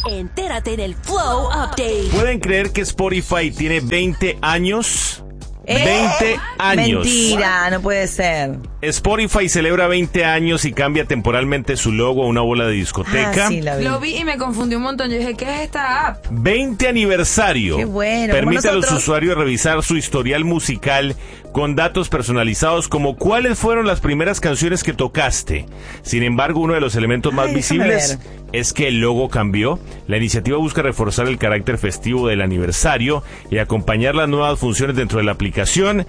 Entérate en el Flow Update. ¿Pueden creer que Spotify tiene 20 años? 20 años. Mentira, no puede ser. Spotify celebra 20 años y cambia temporalmente su logo a una bola de discoteca. Sí, la vi. Lo vi y me confundí un montón. Yo dije, ¿qué es esta app? 20 aniversario. Qué bueno, Permite como a los nosotros. usuarios revisar su historial musical con datos personalizados como cuáles fueron las primeras canciones que tocaste. Sin embargo, uno de los elementos más déjame visibles es que el logo cambió. La iniciativa busca reforzar el carácter festivo del aniversario y acompañar las nuevas funciones dentro de la aplicación.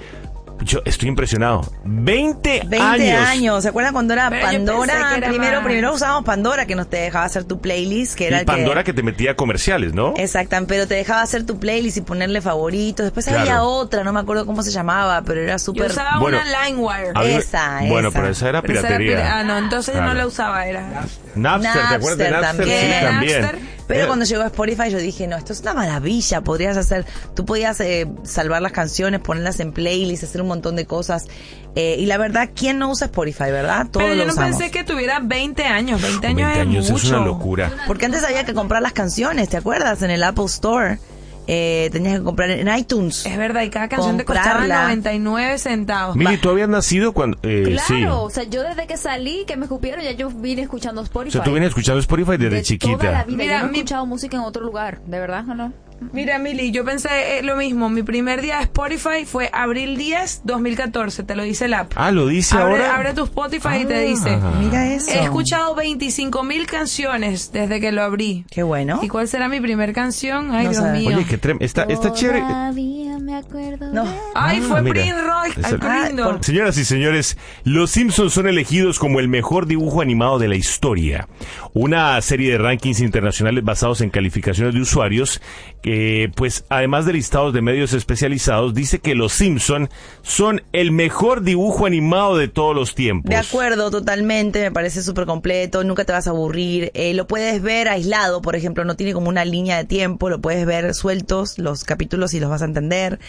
Yo estoy impresionado. 20 años. ¿Se acuerdan cuando era Pero yo Pandora? pensé que era Primero más. usábamos Pandora, que nos te dejaba hacer tu playlist, que era Y el Pandora que te metía comerciales, ¿no? Exactamente, pero te dejaba hacer tu playlist y ponerle favoritos. Después había Claro. otra, no me acuerdo cómo se llamaba, pero era Yo súper... usaba Bueno, una LimeWire. A mí me- Esa. Bueno, pero esa era Pero esa era piratería. no, entonces yo no Claro. la usaba, era... Napster, ¿te acuerdas de Napster Napster? Sí, también. también. Napster. Pero cuando llegó a Spotify yo dije, no, esto es una maravilla, tú podías salvar las canciones, ponerlas en playlist, hacer un montón de cosas. Y la verdad, ¿quién no usa Spotify, verdad? Todos Pero yo lo no usamos. pensé que tuviera 20 años. 20 años 20 años es mucho. es una locura. Porque antes había que comprar las canciones, ¿te acuerdas? En el Apple Store. Tenías que comprar en iTunes. Es verdad, y cada canción te costaba Comprarla. 99 centavos. Mili, ¿tú habías nacido cuando...? Claro, Sí. o sea, yo desde que salí, que me escupieron, ya yo vine escuchando O Spotify. sea, tú vienes escuchando Spotify desde de toda la chiquita. vida. Mira, yo no he mi- escuchado música en otro lugar, ¿de verdad o no? Mira, Mili, yo pensé lo mismo. Mi primer día de Spotify fue abril 10, 2014. Te lo dice el app. Ah, ¿lo dice ahora? Abre tu Spotify y te dice... Mira eso. He escuchado 25,000 canciones desde que lo abrí. Qué bueno. ¿Y cuál será mi primer canción? Ay, No Dios sabe. mío. Oye, qué está chévere. Todavía me acuerdo. No. Ay, fue mira. Prince Roy. Es Ay, el- qué lindo. Señoras y señores, Los Simpsons son elegidos como el mejor dibujo animado de la historia. Una serie de rankings internacionales basados en calificaciones de usuarios que, pues, además de listados de medios especializados, dice que Los Simpsons son el mejor dibujo animado de todos los tiempos. De acuerdo, totalmente, me parece súper completo, nunca te vas a aburrir, lo puedes ver aislado, por ejemplo, no tiene como una línea de tiempo, lo puedes ver sueltos los capítulos y los vas a entender,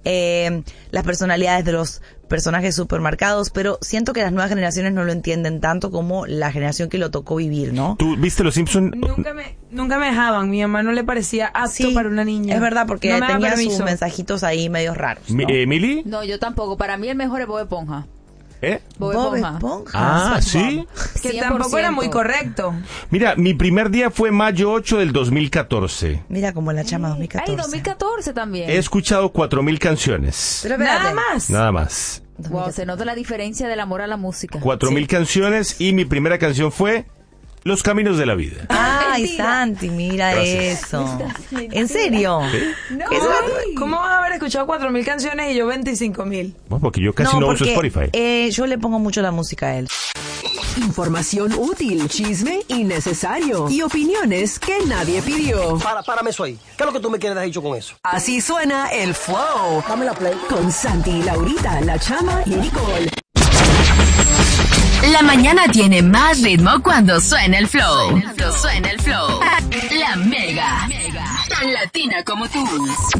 las personalidades de los personajes súper marcados, pero siento que las nuevas generaciones no lo entienden tanto como la generación que lo tocó vivir, ¿no? ¿Tú viste Los Simpsons? Nunca me dejaban. Mi mamá no le parecía apto para una niña. es verdad, porque No me daba tenía sus permiso. mensajitos ahí medios raros, ¿no? ¿Mili? No, yo tampoco. Para mí el mejor es Bob Esponja. ¿Eh? Bob Bob Esponja. Esponja. Ah, ¿sí? Que 100%. tampoco era muy correcto. Mira, mi primer día fue mayo 8 del 2014. Mira como la chama 2014. Ay, 2014 también. He escuchado 4,000 canciones. Pero espérate. Nada más. Nada más. Wow, se nota la diferencia del amor a la música. 4,000 canciones y mi primera canción fue Los Caminos de la Vida. Ay, Mentira. Santi, mira Gracias. eso. ¿En serio? No. ¿Cómo vas a haber escuchado 4,000 canciones y yo 25,000? Bueno, porque yo casi no uso porque, Spotify. yo le pongo mucho la música a él. Información útil, chisme innecesario y opiniones que nadie pidió. Párame eso ahí. ¿Qué es lo que tú me quieres dejar dicho con eso? Así suena el flow. Dame la play. Con Santi, Laurita, La Chama y Nicole. La mañana tiene más ritmo cuando suena el flow. Cuando suena el flow. La Mega. Tan latina como tú.